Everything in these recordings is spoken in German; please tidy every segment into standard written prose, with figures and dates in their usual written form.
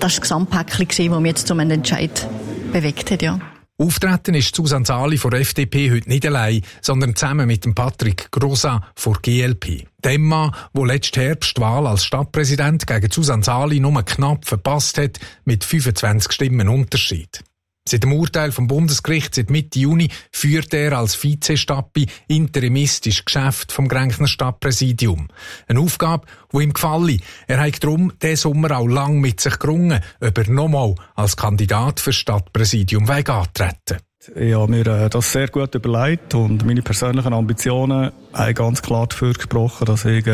das Gesamtpäckchen, das mich jetzt zum Entscheid bewegt hat, ja. Auftreten ist Susanne Sali von der FDP heute nicht allein, sondern zusammen mit dem Patrick Grosa von GLP. Dem Mann, der letzten Herbst die Wahl als Stadtpräsident gegen Susanne Sali nur knapp verpasst hat, mit 25 Stimmen Unterschied. Seit dem Urteil vom Bundesgericht seit Mitte Juni führt er als Vizestappi interimistisch Geschäft vom Gränkner Stadtpräsidium. Eine Aufgabe, die ihm gefalle. Er hat darum diesen Sommer auch lang mit sich gerungen, ob er nochmal als Kandidat für Stadtpräsidium antreten. Ich habe mir das sehr gut überlegt und meine persönlichen Ambitionen haben ganz klar dafür gesprochen, dass ich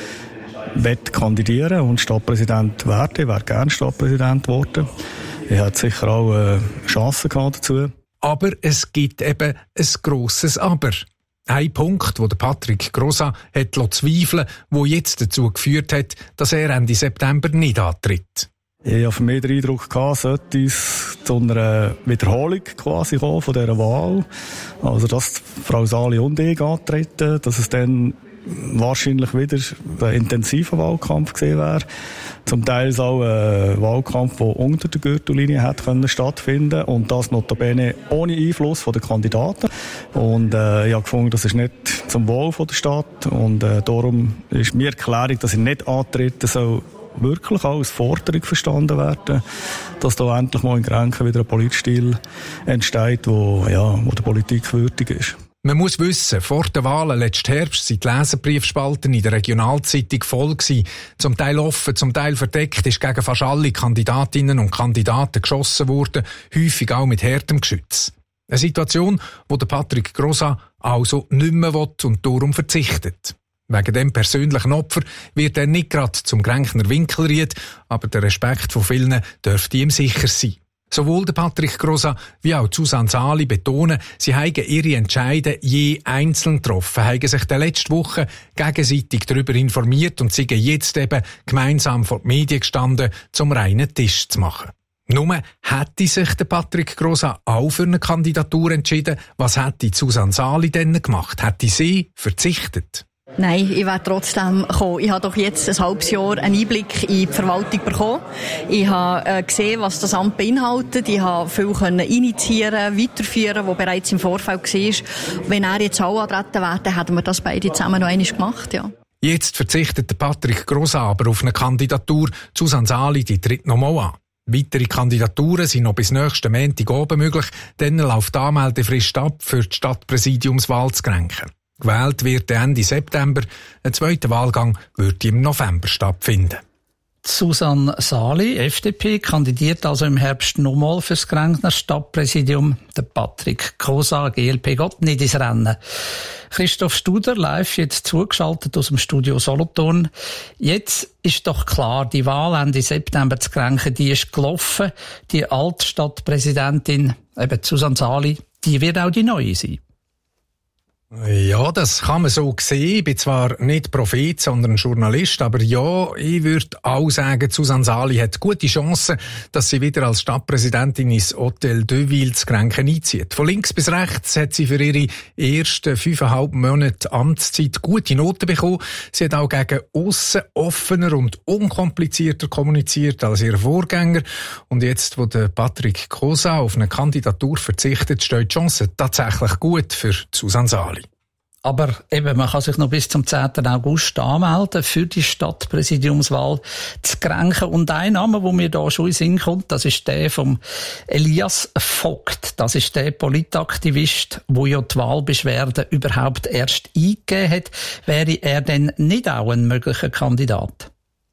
kandidieren und Stadtpräsident werde. Ich wäre gerne Stadtpräsident geworden. Ich hatte sicher auch Chancen dazu. Aber es gibt eben ein grosses Aber. Ein Punkt, wo der Patrick Grosa hat zweifeln, wo jetzt dazu geführt hat, dass er Ende September nicht antritt. Ich habe für mich den Eindruck gehabt, sollte es zu einer Wiederholung quasi kommen von dieser Wahl. Also, dass Frau Sali und ich antreten, dass es dann wahrscheinlich wieder ein intensiver Wahlkampf gesehen wäre. Zum Teil auch ein Wahlkampf, der unter der Gürtellinie hätte stattfinden können. Und das notabene ohne Einfluss der Kandidaten. Und ich habe gefunden, das ist nicht zum Wohl der Stadt. Und darum ist meine Erklärung, dass ich nicht antreten soll, wirklich auch als Forderung verstanden werden, dass da endlich mal in Grenken wieder ein Politstil entsteht, der Politik würdig ist. Man muss wissen, vor den Wahlen letzten Herbst sind die Leserbriefspalten in der Regionalzeitung voll gewesen. Zum Teil offen, zum Teil verdeckt, ist gegen fast alle Kandidatinnen und Kandidaten geschossen worden, häufig auch mit hartem Geschütz. Eine Situation, wo der Patrick Grosa also nicht mehr will und darum verzichtet. Wegen dem persönlichen Opfer wird er nicht gerade zum Gränkner Winkelried, aber der Respekt von vielen dürfte ihm sicher sein. Sowohl der Patrick Grosa wie auch Susanne Sali betonen, sie haben ihre Entscheide je einzeln getroffen, haben sich der letzten Woche gegenseitig darüber informiert und sind jetzt eben gemeinsam vor die Medien gestanden, zum reinen Tisch zu machen. Nur hätte sich der Patrick Grosa auch für eine Kandidatur entschieden, was hätte Susanne Sali denn gemacht? Hätte sie verzichtet? Nein, ich werde trotzdem kommen. Ich habe doch jetzt ein halbes Jahr einen Einblick in die Verwaltung bekommen. Ich habe gesehen, was das Amt beinhaltet. Ich habe viel initiieren, weiterführen, was bereits im Vorfeld war. Wenn er jetzt auch antreten wäre, hätten wir das beide zusammen noch einmal gemacht, ja. Jetzt verzichtet der Patrick Grosa aber auf eine Kandidatur. Susanne Sali, die tritt nochmal an. Weitere Kandidaturen sind noch bis nächsten Montag oben möglich. Dann läuft die Anmeldefrist ab, für die Stadtpräsidiumswahl zu Grenken. Gewählt wird Ende September. Ein zweiter Wahlgang würde im November stattfinden. Susanne Sali, FDP, kandidiert also im Herbst nochmal fürs Gränkner Stadtpräsidium. Der Patrick Grosa, GLP, geht nicht ins Rennen. Christoph Studer, live jetzt zugeschaltet aus dem Studio Solothurn. Jetzt ist doch klar, die Wahl Ende September zu Grenken, die ist gelaufen. Die Altstadtpräsidentin, eben Susanne Sali, die wird auch die neue sein. Ja, das kann man so sehen. Ich bin zwar nicht Prophet, sondern Journalist, aber ja, ich würde auch sagen, Susanne Sali hat gute Chancen, dass sie wieder als Stadtpräsidentin ins Hotel de Ville zu Grenken einzieht. Von links bis rechts hat sie für ihre ersten 5,5 Monate Amtszeit gute Noten bekommen. Sie hat auch gegen aussen offener und unkomplizierter kommuniziert als ihr Vorgänger. Und jetzt, wo der Patrick Grosa auf eine Kandidatur verzichtet, steht die Chance tatsächlich gut für Susanne Sali. Aber eben, man kann sich noch bis zum 10. August anmelden für die Stadtpräsidiumswahl zu Grenken. Und ein Name, der mir da schon in den Sinn kommt, das ist der vom Elias Vogt. Das ist der Politaktivist, der ja die Wahlbeschwerde überhaupt erst eingegeben hat. Wäre er denn nicht auch ein möglicher Kandidat?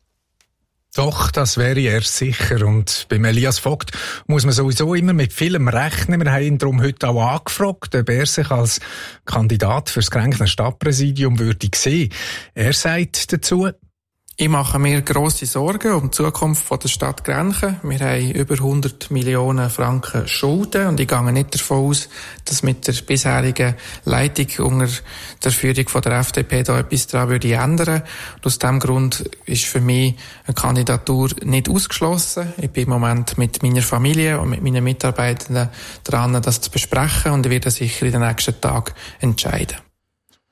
Doch, das wäre er sicher. Und beim Elias Vogt muss man sowieso immer mit vielem rechnen. Wir haben ihn darum heute auch angefragt, ob er sich als Kandidat fürs Gränkner Stadtpräsidium würde sehen. Er sagt dazu: Ich mache mir grosse Sorgen um die Zukunft der Stadt Grenken. Wir haben über 100 Millionen Franken Schulden und ich gehe nicht davon aus, dass mit der bisherigen Leitung unter der Führung der FDP da etwas daran würde ändern. Und aus diesem Grund ist für mich eine Kandidatur nicht ausgeschlossen. Ich bin im Moment mit meiner Familie und mit meinen Mitarbeitenden dran, das zu besprechen und ich werde sicher in den nächsten Tagen entscheiden.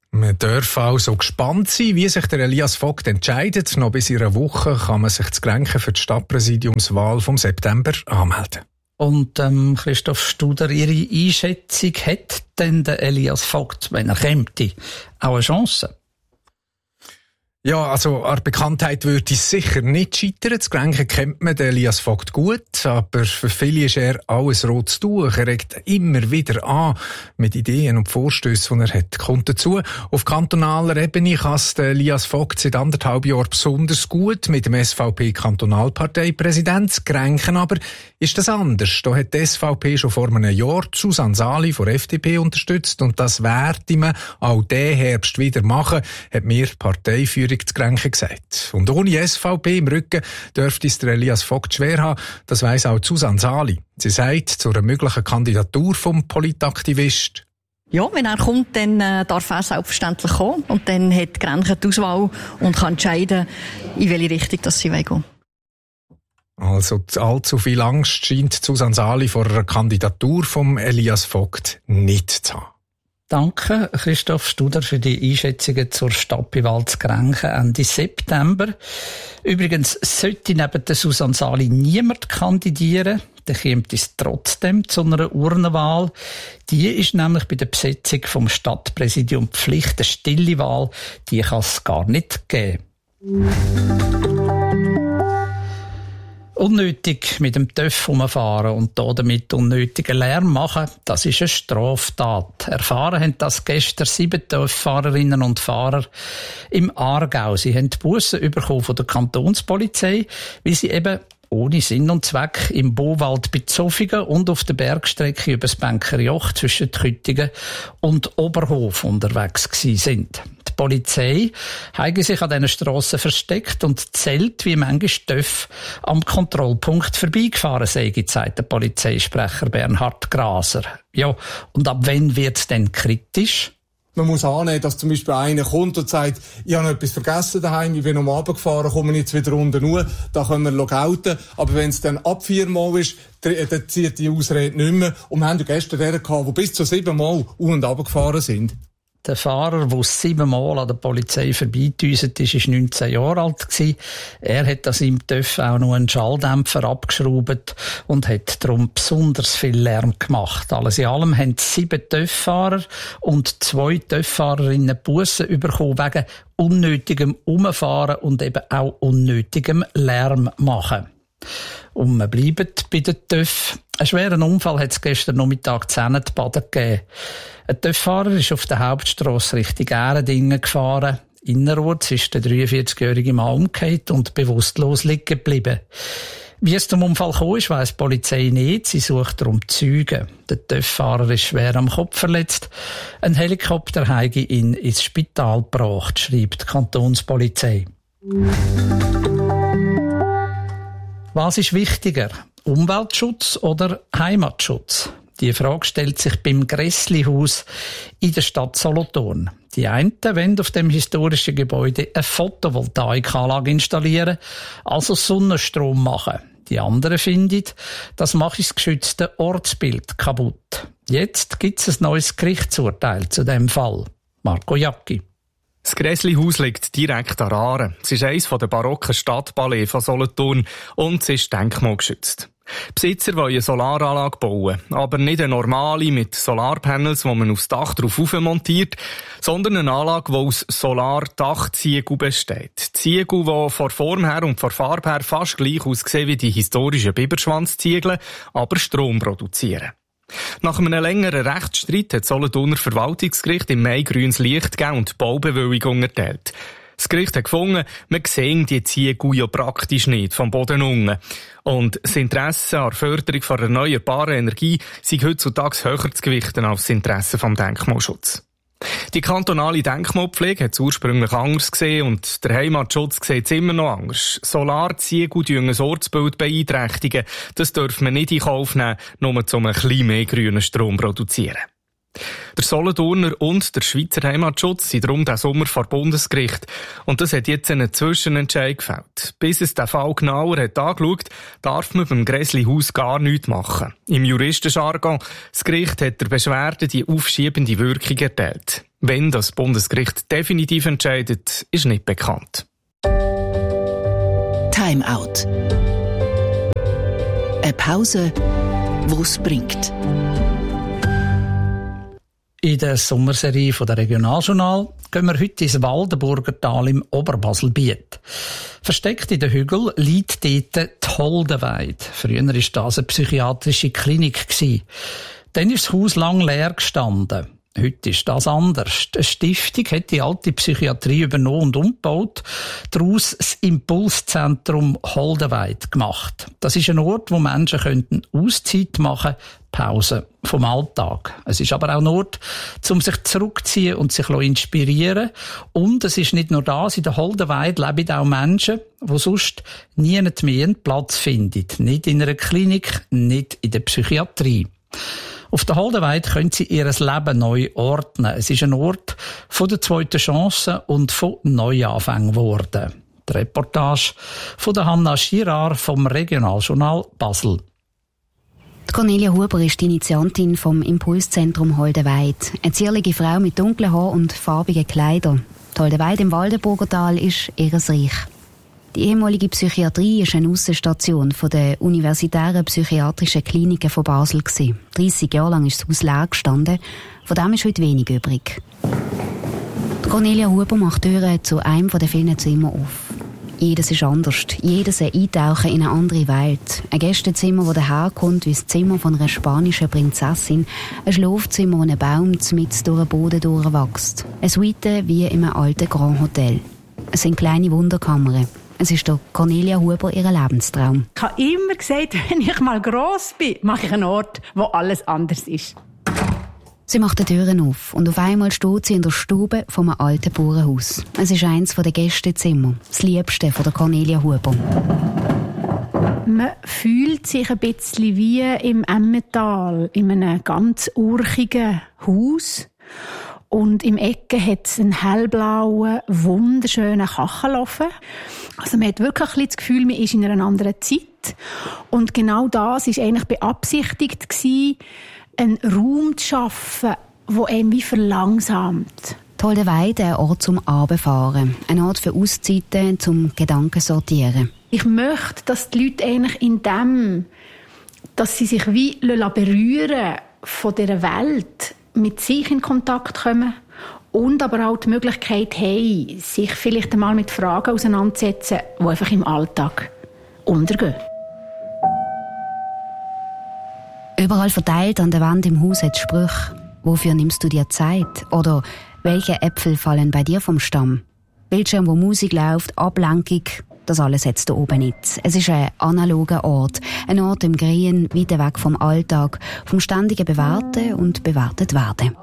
Man darf also gespannt sein, wie sich der Elias Vogt entscheidet. Noch bis in einer Woche kann man sich zu Grenchen für die Stadtpräsidiumswahl vom September anmelden. Und Christoph Studer, Ihre Einschätzung, hat denn der Elias Vogt, wenn er kommt, auch eine Chance? Ja, also an Bekanntheit würde es sicher nicht scheitern. Zu Grenchen kennt man den Elias Vogt gut, aber für viele ist er alles rotes Tuch. Er regt immer wieder an mit Ideen und Vorstößen, die er hat. Kommt dazu, auf kantonaler Ebene kann es den Elias Vogt seit 1,5 Jahren besonders gut mit dem SVP-Kantonalparteipräsident. Zu Grenchen aber ist das anders. Da hat die SVP schon vor einem Jahr Susanne Sali von der FDP unterstützt und das werde man auch diesen Herbst wieder machen, hat mir die Parteiführung zu Grenchen gesagt. Und ohne SVP im Rücken dürfte es der Elias Vogt schwer haben, das weiss auch Susanne Sali. Sie sagt zu einer möglichen Kandidatur vom Politaktivist: Ja, wenn er kommt, dann darf er selbstverständlich kommen und dann hat Grenchen die Auswahl und kann entscheiden, in welche Richtung das sie gehen. Also allzu viel Angst scheint Susanne Sali vor einer Kandidatur vom Elias Vogt nicht zu haben. Danke, Christoph Studer, für die Einschätzungen zur Stadtwahl zu Grenchen Ende September. Übrigens sollte neben der Susanne Sali niemand kandidieren, dann kommt es trotzdem zu einer Urnenwahl. Die ist nämlich bei der Besetzung vom Stadtpräsidium Pflicht, eine stille Wahl, die kann es gar nicht geben. Unnötig mit dem TÜV herumfahren und damit unnötigen Lärm machen, das ist eine Straftat. Erfahren haben das gestern 7 TÜV-Fahrerinnen und Fahrer im Aargau. Sie haben die Bussen bekommen von der Kantonspolizei, weil sie eben ohne Sinn und Zweck im Bowald bei Zofingen und auf der Bergstrecke über das Bänkerjoch zwischen Küttingen und Oberhof unterwegs gewesen sind. Die Polizei habe sich an diesen Strassen versteckt und zählt, wie manchmal TÜV am Kontrollpunkt vorbeigefahren sei, sagt der Polizeisprecher Bernhard Graser. Ja, und ab wann wird es denn kritisch? Man muss annehmen, dass zum Beispiel einer kommt und sagt, ich habe noch etwas vergessen daheim, ich bin am Abend gefahren, komme jetzt wieder unten nur, da können wir logouten. Aber wenn es dann ab 4 Mal ist, dann zieht die Ausrede nicht mehr. Und wir haben gestern den gehabt, die bis zu 7 Mal und runter gefahren sind. Der Fahrer, der 7 Mal an der Polizei vorbeigedüset ist, war 19 Jahre alt gewesen. Er hat an seinem TÜV auch noch einen Schalldämpfer abgeschraubt und hat darum besonders viel Lärm gemacht. Alles in allem haben 7 TÜV-Fahrer und 2 TÜV-Fahrerinnen Bussen bekommen wegen unnötigem Umfahren und eben auch unnötigem Lärm machen. Und wir bleiben bei den TÜV. Einen schweren Unfall hat es gestern Nachmittag zu Baden gegeben. Ein TÜV-Fahrer ist auf der Hauptstrasse Richtung Ähredingen gefahren. Innerorts ist der 43-jährige Mann umgekehrt und bewusstlos liegen geblieben. Wie es zum Unfall kam, weiss die Polizei nicht. Sie sucht darum Zeugen. Der TÜV-Fahrer ist schwer am Kopf verletzt. Ein Helikopter habe ihn ins Spital gebracht, schreibt die Kantonspolizei. Was ist wichtiger? Umweltschutz oder Heimatschutz? Die Frage stellt sich beim Grässli-Haus in der Stadt Solothurn. Die einen wollen auf dem historischen Gebäude eine Photovoltaikanlage installieren, also Sonnenstrom machen. Die anderen finden, das mache das geschützte Ortsbild kaputt. Jetzt gibt es ein neues Gerichtsurteil zu dem Fall. Marco Jacki. Das Grässli-Haus liegt direkt an Aaren. Es ist eines der barocken Stadtpalais von Solothurn und es ist denkmalgeschützt. Besitzer wollen eine Solaranlage bauen, aber nicht eine normale mit Solarpanels, die man aufs Dach drauf montiert, sondern eine Anlage, die aus Solardachziegel besteht. Ziegel, die von Form her und von Farbe her fast gleich aussehen wie die historischen Biberschwanzziegel, aber Strom produzieren. Nach einem längeren Rechtsstreit hat das Solothurner Verwaltungsgericht im Mai grünes Licht gegeben und die Baubewilligung erteilt. Das Gericht hat gefunden, man sehen die Ziegel ja praktisch nicht vom Boden unten. Und das Interesse an der Förderung von erneuerbarer Energie sei heutzutage höher zu gewichten als das Interesse vom Denkmalschutz. Die kantonale Denkmalpflege hat es ursprünglich anders gesehen und der Heimatschutz sieht es immer noch anders. Solarziegel beeinträchtigen ein Ortsbild beeinträchtigen. Das dürfen wir nicht in Kauf nehmen, nur um ein bisschen mehr grünen Strom produzieren. Der Solothurner und der Schweizer Heimatschutz sind darum diesen Sommer vor Bundesgericht. Und das hat jetzt einen Zwischenentscheid gefällt. Bis es den Fall genauer hat angeschaut, darf man beim Grässli-Haus gar nichts machen. Im Juristenjargon, das Gericht hat der Beschwerde die aufschiebende Wirkung erteilt. Wenn das Bundesgericht definitiv entscheidet, ist nicht bekannt. Time Out. Eine Pause, die es bringt. In der Sommerserie der Regionaljournal gehen wir heute ins Waldenburger Tal im Oberbaselbiet. Versteckt in den Hügeln liegt dort die Holdenweide. Früher war das eine psychiatrische Klinik. Dann ist das Haus lang leer gestanden. Heute ist das anders. Eine Stiftung hat die alte Psychiatrie übernommen und umgebaut, daraus das Impulszentrum Holdenweide gemacht. Das ist ein Ort, wo Menschen Auszeit machen können, Pause vom Alltag. Es ist aber auch ein Ort, um sich zurückzuziehen und sich inspirieren. Und es ist nicht nur das, in der Holdenweide leben auch Menschen, die sonst nie mehr einen Platz finden. Nicht in einer Klinik, nicht in der Psychiatrie. Auf der Holdenweide können sie ihr Leben neu ordnen. Es ist ein Ort von der zweiten Chance und von Neuanfängen geworden. Die Reportage von der Hanna Girard vom Regionaljournal Basel. Cornelia Huber ist die Initiantin vom Impulszentrum Holdenweide. Eine zierliche Frau mit dunklen Haaren und farbigen Kleidern. Die Holdenweide im Waldenburger Tal ist ihr Reich. Die ehemalige Psychiatrie war eine Aussenstation der universitären psychiatrischen Kliniken von Basel. 30 Jahre lang ist das Haus leer gestanden. Von dem ist heute wenig übrig. Cornelia Huber macht Türen zu einem der vielen Zimmer auf. Jedes ist anders. Jedes ein Eintauchen in eine andere Welt. Ein Gästezimmer, das daherkommt wie das Zimmer von einer spanischen Prinzessin. Ein Schlafzimmer, wo ein Baum mitten durch den Boden durchwächst. Eine Suite wie in einem alten Grand Hotel. Es sind kleine Wunderkammern. Es ist der Cornelia Huber ihr Lebenstraum. Ich habe immer gesagt, wenn ich mal gross bin, mache ich einen Ort, wo alles anders ist. Sie macht die Türen auf und auf einmal steht sie in der Stube von einem alten Bauernhaus. Es ist eines der Gästezimmer, das liebste von der Cornelia Huber. Man fühlt sich ein bisschen wie im Emmental, in einem ganz urchigen Haus. Und im Ecke hat es einen hellblauen, wunderschönen Kachelofen. Also man hat wirklich ein bisschen das Gefühl, man ist in einer anderen Zeit. Und genau das war eigentlich beabsichtigt, einen Raum zu schaffen, der einem wie verlangsamt. Die Holdenweide, ein Ort zum Abendfahren, ein Ort für Auszeiten, zum Gedanken sortieren. Ich möchte, dass die Leute eigentlich in dem, dass sie sich wie berühren von dieser Welt, mit sich in Kontakt kommen und aber auch die Möglichkeit haben, sich vielleicht einmal mit Fragen auseinanderzusetzen, die einfach im Alltag untergehen. Überall verteilt an der Wand im Haus hat Sprüche. Wofür nimmst du dir Zeit? Oder welche Äpfel fallen bei dir vom Stamm? Bildschirm, wo Musik läuft, Ablenkung, das alles hat es da oben nicht. Es ist ein analoger Ort. Ein Ort im Grün, weit weg vom Alltag, vom ständigen Bewerten und bewertet werden.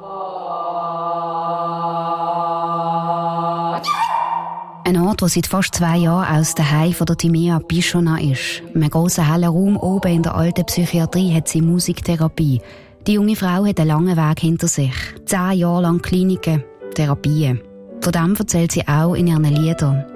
Ein Ort, der seit fast 2 Jahren aus der Heim von der Timea Bischona ist. In einem grossen hellen Raum oben in der alten Psychiatrie hat sie Musiktherapie. Die junge Frau hat einen langen Weg hinter sich. 10 Jahre lang Kliniken, Therapien. Von dem erzählt sie auch in ihren Liedern.